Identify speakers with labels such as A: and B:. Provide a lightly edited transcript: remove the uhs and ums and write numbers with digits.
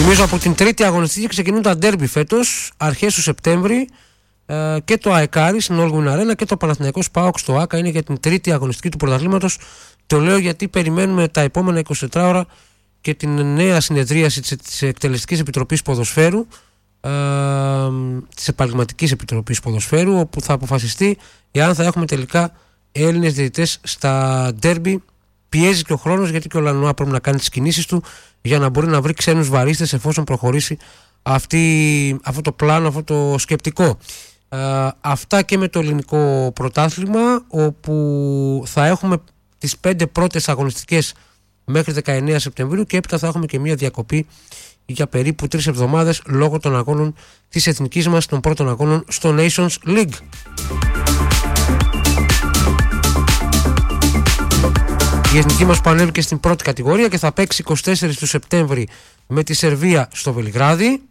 A: Θυμίζω από την τρίτη αγωνιστική ξεκινούν τα ντέρμπι φέτος, αρχές του Σεπτέμβρη, και το ΑΕΚΑΡΙ στην Όλγουιν Αρένα και το Παναθηναϊκός ΠΑΟΚ στο ΆΚΑ είναι για την τρίτη αγωνιστική του πρωταθλήματος. Το λέω γιατί περιμένουμε τα επόμενα 24 ώρα και την νέα συνεδρίαση της Εκτελεστικής Επιτροπής Ποδοσφαίρου, της Επαγγελματικής Επιτροπής Ποδοσφαίρου, όπου θα αποφασιστεί εάν θα έχουμε τελικά Έλληνες διαιτητές στα ντέρμπι. Πιέζει και ο χρόνος, γιατί και ο Λανουά πρέπει να κάνει τις κινήσεις του για να μπορεί να βρει ξένους βαρίστες εφόσον προχωρήσει αυτό το πλάνο, αυτό το σκεπτικό. Αυτά και με το ελληνικό πρωτάθλημα, όπου θα έχουμε τις 5 πρώτες αγωνιστικές μέχρι 19 Σεπτεμβρίου και έπειτα θα έχουμε και μια διακοπή για περίπου 3 εβδομάδες λόγω των αγώνων της εθνικής μας, των πρώτων αγώνων στο Nations League. Η εθνική μας που ανέβηκε στην πρώτη κατηγορία και θα παίξει 24 του Σεπτέμβρη με τη Σερβία στο Βελιγράδι.